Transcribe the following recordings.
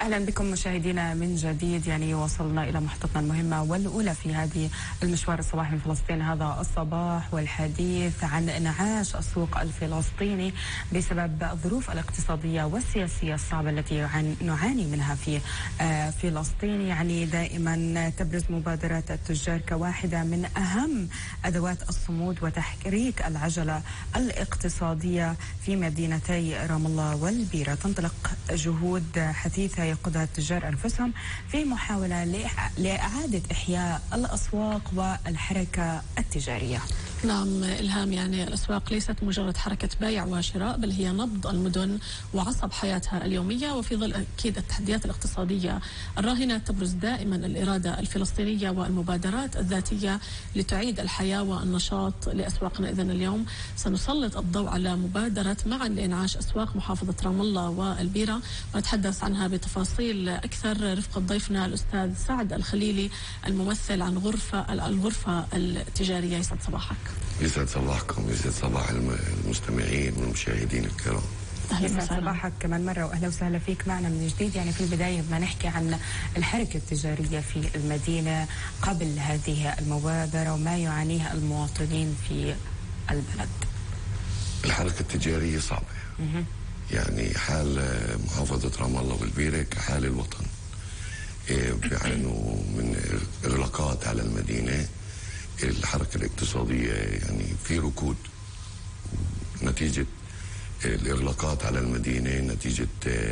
أهلا بكم مشاهدينا من جديد. وصلنا إلى محطتنا المهمة والأولى في هذه المشوار الصباحي من فلسطين هذا الصباح، والحديث عن انعاش السوق الفلسطيني بسبب الظروف الاقتصادية والسياسية الصعبة التي نعاني منها في فلسطين. دائما تبرز مبادرات التجار كواحدة من أهم أدوات الصمود وتحريك العجلة الاقتصادية في مدينتي رام الله والبيرة. تنطلق جهود حثيثة يقودها التجار أنفسهم في محاولة لإعادة إحياء الأسواق والحركة التجارية. نعم إلهام، الأسواق ليست مجرد حركة بيع وشراء، بل هي نبض المدن وعصب حياتها اليومية. وفي ظل أكيد التحديات الاقتصادية الراهنة تبرز دائما الإرادة الفلسطينية والمبادرات الذاتية لتعيد الحياة والنشاط لأسواقنا. إذن اليوم سنسلط الضوء على مبادرة معا لإنعاش أسواق محافظة رام الله والبيرة، ونتحدث عنها بتفاصيل أكثر رفقة ضيفنا الأستاذ سعد الخليلي الممثل عن الغرفة التجارية. يسعد صباحك. يسعد صباحكم، يسعد صباح المستمعين والمشاهدين الكرام. يسعد صباحك كمان مرة وأهلا وسهلا فيك معنا من جديد. في البداية بدنا نحكي عن الحركة التجارية في المدينة قبل هذه المبادرة وما يعانيه المواطنين في البلد. الحركة التجارية صعبة، حال محافظة رام الله والبيرة كحال الوطن بيعانوا من إغلاقات على المدينة. الحركة الاقتصادية في ركود نتيجة الإغلاقات على المدينة، نتيجة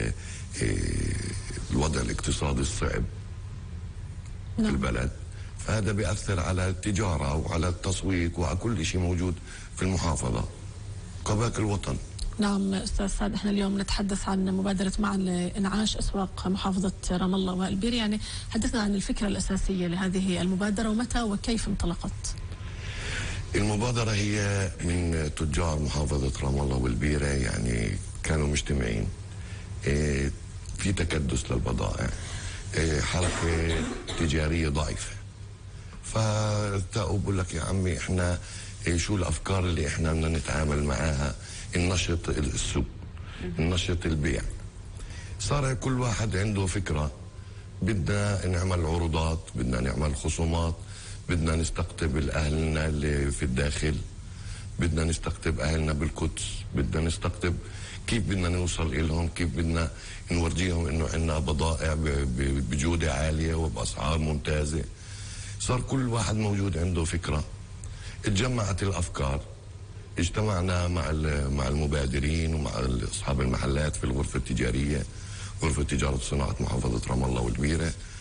الوضع الاقتصادي الصعب في البلد. فهذا بيأثر على التجارة وعلى التسويق وعلى كل شيء موجود في المحافظة كباقي الوطن. نعم أستاذ سعد، احنا اليوم نتحدث عن مبادرة معا لإنعاش أسواق محافظة رام الله والبيرة. حدثنا عن الفكرة الأساسية لهذه المبادرة ومتى وكيف انطلقت. المبادرة هي من تجار محافظة رام الله والبيرة، كانوا مجتمعين في تكدس للبضائع، حركة تجارية ضعيفة. فالتقوا بقول لك يا عمي احنا شو الأفكار اللي احنا بدنا نتعامل معاها، النشط السوق، النشط البيع. صار كل واحد عنده فكرة، بدنا نعمل عروضات، بدنا نعمل خصومات، بدنا نستقطب أهلنا اللي في الداخل، بدنا نستقطب أهلنا بالقدس، بدنا نستقطب كيف بدنا نوصل إلهم، كيف بدنا نورجيهم إنه عندنا بضائع بجودة عالية وبأسعار ممتازة. صار كل واحد موجود عنده فكرة. اتجمعت الأفكار، اجتمعنا مع المبادرين ومع أصحاب المحلات في الغرفة التجارية، غرفة تجارة وصناعة محافظة رام الله والبيرة.